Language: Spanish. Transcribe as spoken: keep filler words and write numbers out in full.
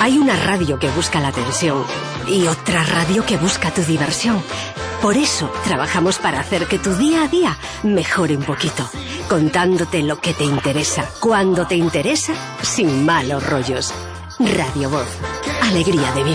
Hay una radio que busca la atención y otra radio que busca tu diversión. Por eso trabajamos para hacer que tu día a día mejore un poquito, contándote lo que te interesa, cuando te interesa, sin malos rollos. Radio Voz, alegría de vivir.